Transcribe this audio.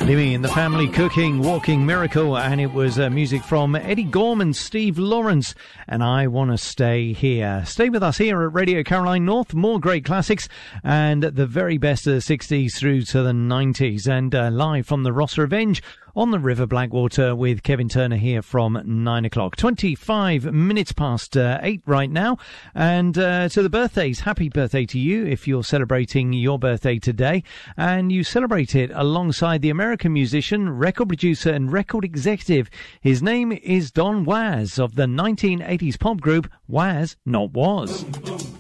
Living in the Family, Cooking, Walking Miracle, and it was music from Eddie Gorman, Steve Lawrence, and I Want to Stay Here. Stay with us here at Radio Caroline North, more great classics and the very best of the 60s through to the 90s, and live from the Ross Revenge on the River Blackwater with Kevin Turner here from 9 o'clock. 25 minutes past 8 right now. And to the birthdays, happy birthday to you if you're celebrating your birthday today. And you celebrate it alongside the American musician, record producer and record executive. His name is Don Was of the 1980s pop group Was Not Was. Boom, boom.